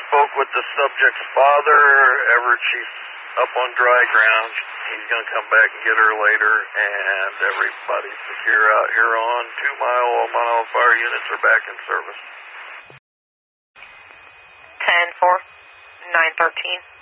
spoke with the subject's father. Everett, she's up on dry ground. He's going to come back and get her later, and everybody's secure out here on 2 Mile. All mile fire units are back in service. 10-4, 913.